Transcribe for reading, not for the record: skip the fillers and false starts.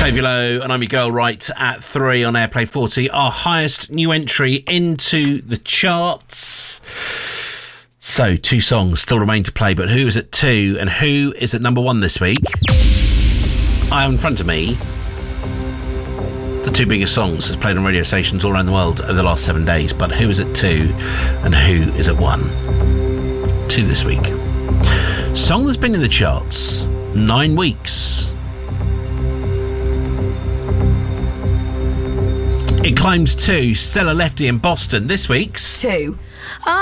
Tavilo and I'm Your Girl right at 3 on Airplay 40, our highest new entry into the charts. So, 2 songs still remain to play, but who is at 2 and who is at number 1 this week? I have in front of me the 2 biggest songs that's played on radio stations all around the world over the last 7 days, but who is at 2 and who is at 1? 2 this week. Song that's been in the charts 9 weeks. It climbs 2. Stella Lefty in Boston. This week's 2.